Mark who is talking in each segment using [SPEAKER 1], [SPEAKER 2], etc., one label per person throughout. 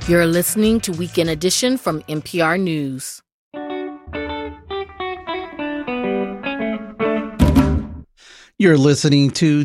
[SPEAKER 1] You're listening to Weekend Edition from NPR News.
[SPEAKER 2] You're listening to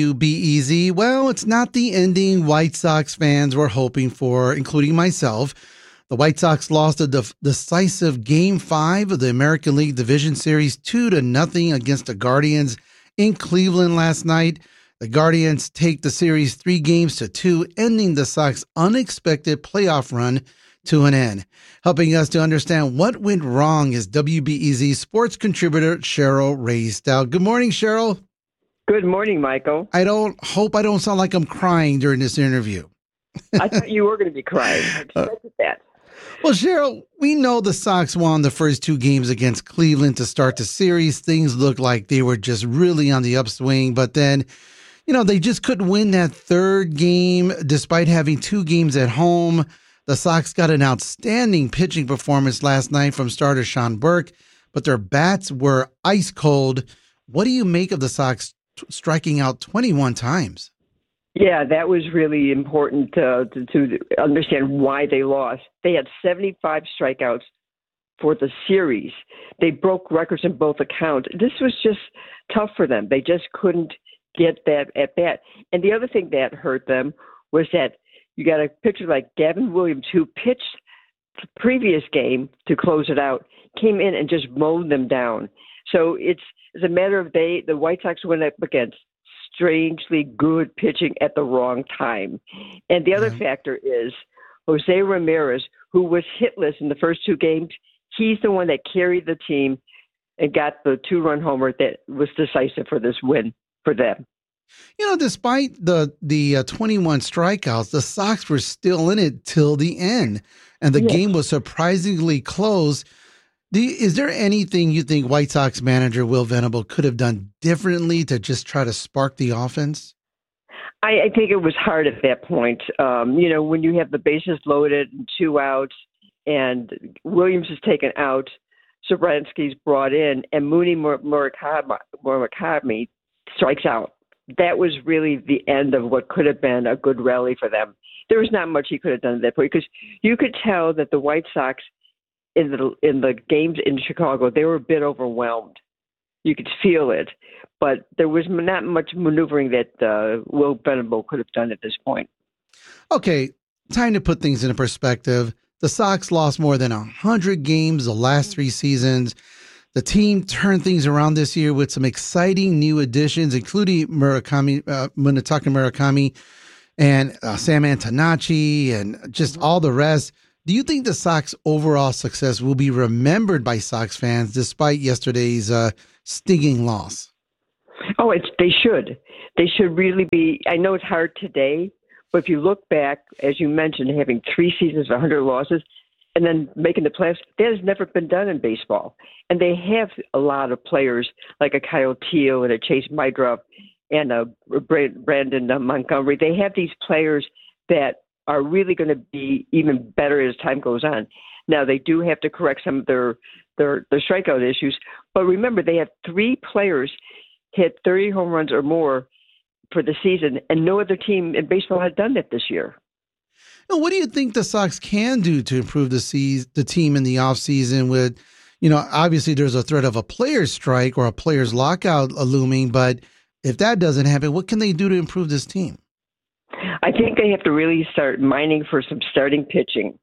[SPEAKER 2] WBEZ. Well, it's not the ending White Sox fans were hoping for, including myself. The White Sox lost a decisive Game 5 of the American League Division Series 2-0 against the Guardians in Cleveland last night. The Guardians take the series 3-2, ending the Sox unexpected playoff run to an end. Helping us to understand what went wrong is WBEZ sports contributor Cheryl Raye Stout. Good morning, Cheryl.
[SPEAKER 3] Good morning, Michael.
[SPEAKER 2] I hope I don't sound like I'm crying during this interview.
[SPEAKER 3] I thought you were going to be crying. I expected that.
[SPEAKER 2] Well, Cheryl, we know the Sox won the first 2 games against Cleveland to start the series. Things looked like they were just really on the upswing, but then, they just couldn't win that third game despite having 2 games at home. The Sox got an outstanding pitching performance last night from starter Sean Burke, but their bats were ice cold. What do you make of the Sox striking out 21 times?
[SPEAKER 3] Yeah, that was really important to understand why they lost. They had 75 strikeouts for the series. They broke records in both accounts. This was just tough for them. They just couldn't get that at bat. And the other thing that hurt them was that you got a pitcher like Gavin Williams, who pitched the previous game to close it out, came in and just mowed them down. So it's a matter of the White Sox went up against strangely good pitching at the wrong time. And the other factor is Jose Ramirez, who was hitless in the first 2 games. He's the one that carried the team and got the 2-run homer that was decisive for this win for them.
[SPEAKER 2] Despite the 21 strikeouts, the Sox were still in it till the end, and the game was surprisingly close. Is there anything you think White Sox manager Will Venable could have done differently to just try to spark the offense?
[SPEAKER 3] I think it was hard at that point. When you have the bases loaded and 2 outs and Williams is taken out, Sobransky's brought in, and Mooney Murakami strikes out. That was really the end of what could have been a good rally for them. There was not much he could have done at that point because you could tell that the White Sox in the games in Chicago, they were a bit overwhelmed. You could feel it, but there was not much maneuvering that Will Venable could have done at this point.
[SPEAKER 2] Okay, time to put things into perspective. The Sox lost more than 100 games the last 3 seasons. The team turned things around this year with some exciting new additions, including Munetaka Murakami and Sam Antonacci and just all the rest. Do you think the Sox overall success will be remembered by Sox fans despite yesterday's stinging loss?
[SPEAKER 3] Oh, they should. They should really be. I know it's hard today, but if you look back, as you mentioned, having 3 seasons of 100 losses and then making the playoffs, that has never been done in baseball. And they have a lot of players like a Kyle Teel and a Chase Meidroff and a Brandon Montgomery. They have these players that are really going to be even better as time goes on. Now, they do have to correct some of their strikeout issues, but remember, they had 3 players hit 30 home runs or more for the season, and no other team in baseball had done that this year.
[SPEAKER 2] Now, what do you think the Sox can do to improve the team in the offseason with, obviously there's a threat of a player's strike or a player's lockout looming, but if that doesn't happen, what can they do to improve this team?
[SPEAKER 3] I think they have to really start mining for some starting pitching,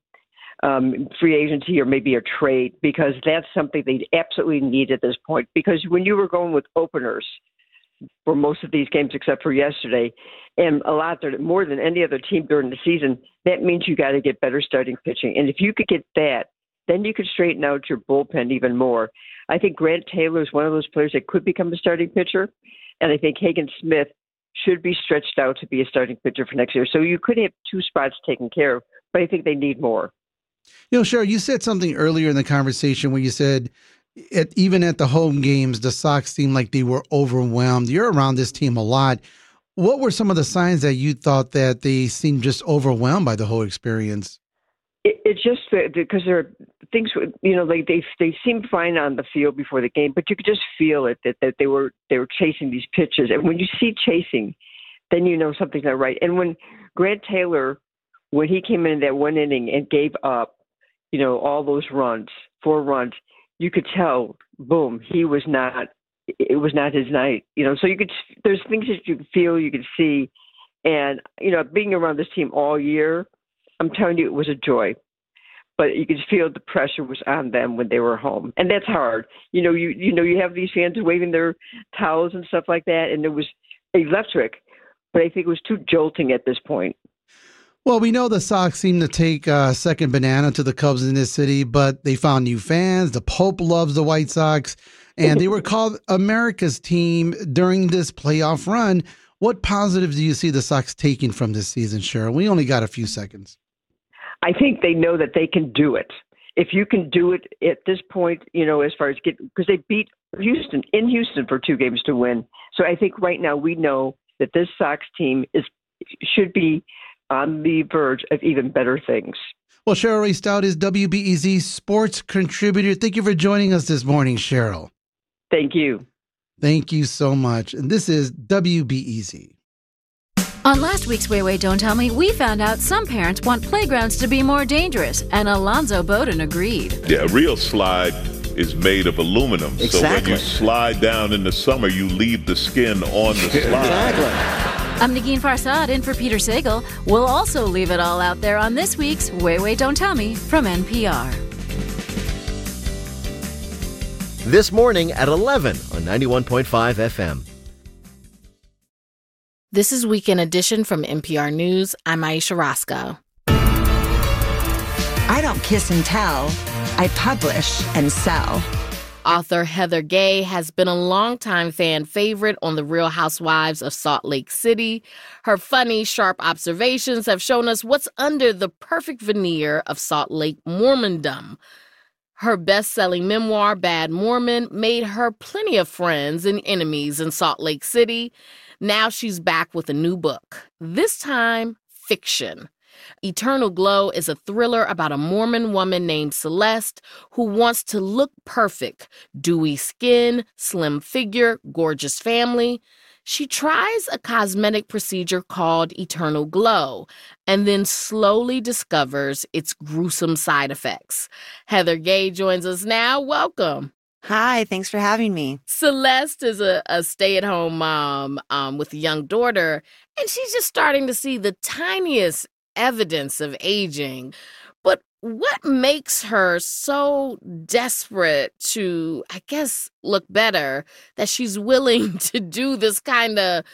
[SPEAKER 3] free agency or maybe a trade, because that's something they absolutely need at this point. Because when you were going with openers for most of these games except for yesterday, and more than any other team during the season, that means you got to get better starting pitching. And if you could get that, then you could straighten out your bullpen even more. I think Grant Taylor is one of those players that could become a starting pitcher, and I think Hagen Smith should be stretched out to be a starting pitcher for next year. So you could have 2 spots taken care of, but I think they need more.
[SPEAKER 2] Cheryl, you said something earlier in the conversation where you said even at the home games, the Sox seemed like they were overwhelmed. You're around this team a lot. What were some of the signs that you thought that they seemed just overwhelmed by the whole experience?
[SPEAKER 3] It's just because there are things, like they seemed fine on the field before the game, but you could just feel it that they were chasing these pitches. And when you see chasing, then you know something's not right. And when Grant Taylor when he came in that one inning and gave up, all those runs, 4 runs, you could tell, boom, it was not his night. So there's things that you could feel, you could see. And, being around this team all year, I'm telling you, it was a joy. But you could feel the pressure was on them when they were home. And that's hard. You have these fans waving their towels and stuff like that, and it was electric. But I think it was too jolting at this point.
[SPEAKER 2] Well, we know the Sox seem to take second banana to the Cubs in this city, but they found new fans. The Pope loves the White Sox, and they were called America's team during this playoff run. What positives do you see the Sox taking from this season, Cheryl? We only got a few seconds.
[SPEAKER 3] I think they know that they can do it. If you can do it at this point, as far as because they beat Houston for 2 games to win. So I think right now we know that this Sox team should be on the verge of even better things.
[SPEAKER 2] Well, Cheryl Rae Stout is WBEZ sports contributor. Thank you for joining us this morning, Cheryl.
[SPEAKER 3] Thank you.
[SPEAKER 2] Thank you so much. And this is WBEZ.
[SPEAKER 4] On last week's Wait, Don't Tell Me, we found out some parents want playgrounds to be more dangerous, and Alonzo Bowden agreed.
[SPEAKER 5] Yeah, a real slide is made of aluminum.
[SPEAKER 6] Exactly.
[SPEAKER 5] So when you slide down in the summer, you leave the skin on the slide.
[SPEAKER 6] Exactly.
[SPEAKER 4] I'm Negin Farsad in for Peter Sagal. We'll also leave it all out there on this week's Wait, Don't Tell Me from NPR.
[SPEAKER 6] This morning at 11 on 91.5 FM.
[SPEAKER 1] This is Weekend Edition from NPR News. I'm Aisha Roscoe.
[SPEAKER 7] I don't kiss and tell. I publish and sell.
[SPEAKER 1] Author Heather Gay has been a longtime fan favorite on The Real Housewives of Salt Lake City. Her funny, sharp observations have shown us what's under the perfect veneer of Salt Lake Mormondom. Her best-selling memoir, Bad Mormon, made her plenty of friends and enemies in Salt Lake City. Now she's back with a new book, this time fiction. Eternal Glow is a thriller about a Mormon woman named Celeste who wants to look perfect. Dewy skin, slim figure, gorgeous family. She tries a cosmetic procedure called Eternal Glow and then slowly discovers its gruesome side effects. Heather Gay joins us now. Welcome.
[SPEAKER 7] Hi, thanks for having me.
[SPEAKER 1] Celeste is a stay-at-home mom with a young daughter, and she's just starting to see the tiniest evidence of aging. But what makes her so desperate to, I guess, look better that she's willing to do this kind of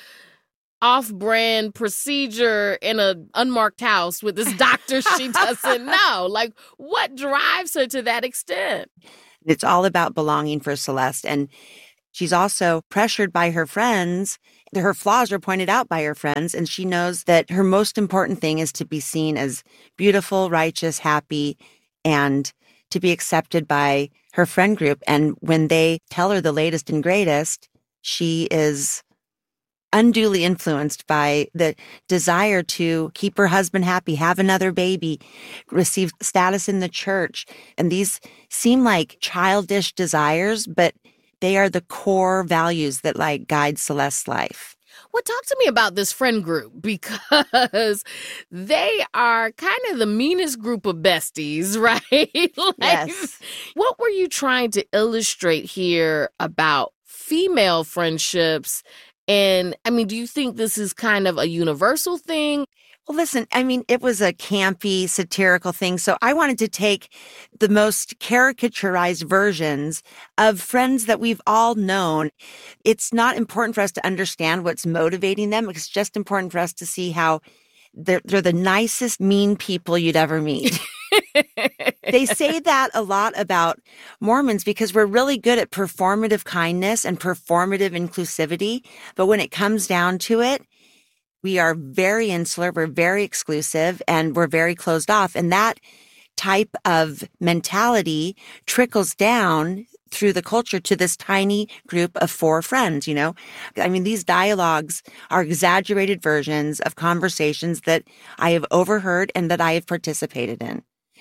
[SPEAKER 1] off-brand procedure in an unmarked house with this doctor she doesn't know? Like, what drives her to that extent?
[SPEAKER 7] It's all about belonging for Celeste. And she's also pressured by her friends. Her flaws are pointed out by her friends. And she knows that her most important thing is to be seen as beautiful, righteous, happy, and to be accepted by her friend group. And when they tell her the latest and greatest, she is unduly influenced by the desire to keep her husband happy, have another baby, receive status in the church. And these seem like childish desires, but they are the core values that guide Celeste's life.
[SPEAKER 1] Well, talk to me about this friend group, because they are kind of the meanest group of besties, right?
[SPEAKER 7] Yes.
[SPEAKER 1] What were you trying to illustrate here about female friendships? And, do you think this is kind of a universal thing?
[SPEAKER 7] Well, listen, it was a campy, satirical thing. So I wanted to take the most caricaturized versions of friends that we've all known. It's not important for us to understand what's motivating them. It's just important for us to see how they're the nicest, mean people you'd ever meet. They say that a lot about Mormons because we're really good at performative kindness and performative inclusivity. But when it comes down to it, we are very insular, we're very exclusive, and we're very closed off. And that type of mentality trickles down through the culture to this tiny group of 4 friends, These dialogues are exaggerated versions of conversations that I have overheard and that I have participated in.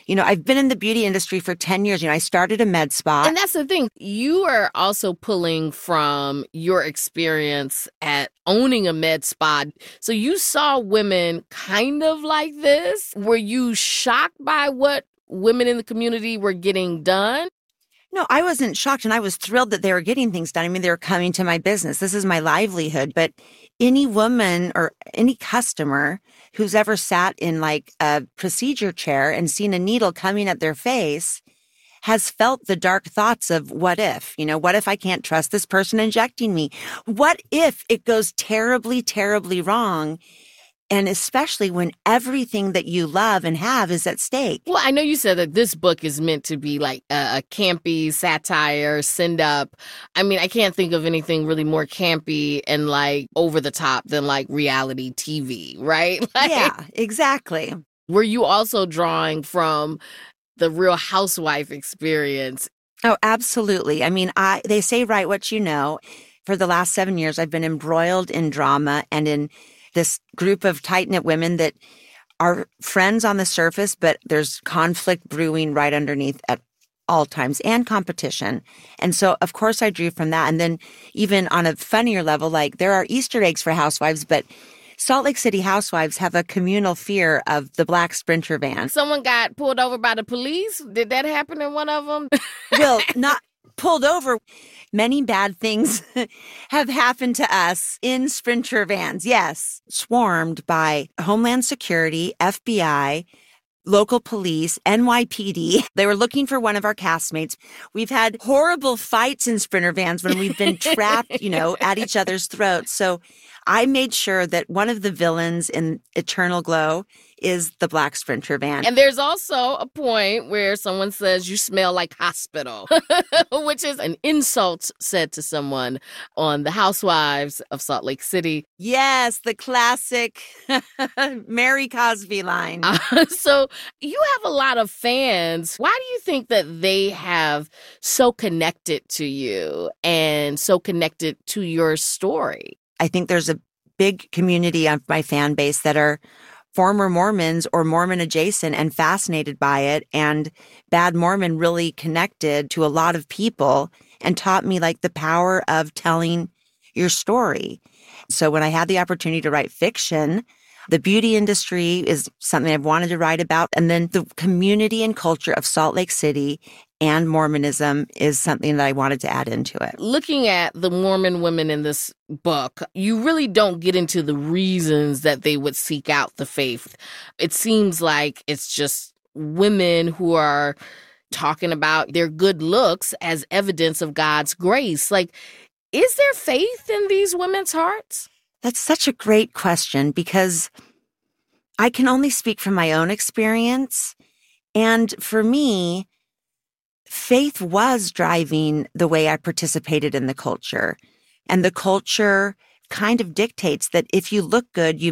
[SPEAKER 7] I've been in the beauty industry for 10 years. I started a med spa.
[SPEAKER 1] And that's the thing. You are also pulling from your experience at owning a med spa. So you saw women kind of like this. Were you shocked by what women in the community were getting done?
[SPEAKER 7] No, I wasn't shocked, and I was thrilled that they were getting things done. I mean, they were coming to my business. This is my livelihood. But any woman or any customer who's ever sat in like a procedure chair and seen a needle coming at their face has felt the dark thoughts of what if, what if I can't trust this person injecting me? What if it goes terribly, terribly wrong? And especially when everything that you love and have is at stake.
[SPEAKER 1] Well, I know you said that this book is meant to be like a campy satire, send up. I mean, I can't think of anything really more campy and like over the top than like reality TV, right?
[SPEAKER 7] Yeah, exactly.
[SPEAKER 1] Were you also drawing from the Real Housewife experience?
[SPEAKER 7] Oh, absolutely. I mean, they say write what you know. For the last 7 years, I've been embroiled in drama and in this group of tight-knit women that are friends on the surface, but there's conflict brewing right underneath at all times and competition. And so, of course, I drew from that. And then even on a funnier level, like there are Easter eggs for housewives, but Salt Lake City housewives have a communal fear of the black Sprinter van.
[SPEAKER 1] Someone got pulled over by the police? Did that happen in one of them?
[SPEAKER 7] Well, not pulled over. Many bad things have happened to us in Sprinter vans. Yes. Swarmed by Homeland Security, FBI, local police, NYPD. They were looking for one of our castmates. We've had horrible fights in Sprinter vans when we've been trapped, at each other's throats. So I made sure that one of the villains in Eternal Glow is the black Sprinter van.
[SPEAKER 1] And there's also a point where someone says you smell like hospital, which is an insult said to someone on The Housewives of Salt Lake City.
[SPEAKER 7] Yes, the classic Mary Cosby line.
[SPEAKER 1] So you have a lot of fans. Why do you think that they have so connected to you and so connected to your story?
[SPEAKER 7] I think there's a big community of my fan base that are former Mormons or Mormon adjacent and fascinated by it. And Bad Mormon really connected to a lot of people and taught me like the power of telling your story. So when I had the opportunity to write fiction, the beauty industry is something I've wanted to write about. And then the community and culture of Salt Lake City and Mormonism is something that I wanted to add into it.
[SPEAKER 1] Looking at the Mormon women in this book, you really don't get into the reasons that they would seek out the faith. It seems like it's just women who are talking about their good looks as evidence of God's grace. Like, is there faith in these women's hearts?
[SPEAKER 7] That's such a great question because I can only speak from my own experience. And for me, faith was driving the way I participated in the culture. And the culture kind of dictates that if you look good, you